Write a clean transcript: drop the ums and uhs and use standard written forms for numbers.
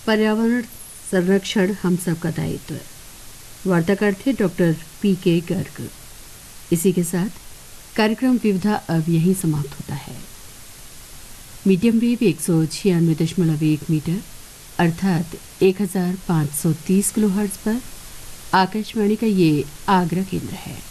पर्यावरण संरक्षण हम सबका दायित्व। वार्ताकार थे डॉक्टर PK गर्ग। इसी के साथ कार्यक्रम विविधा अब यहीं समाप्त होता है। मीडियम वेव 196.1 मीटर अर्थात 1530 किलोहर्ट्ज पर आकाशवाणी का ये आगरा केंद्र है।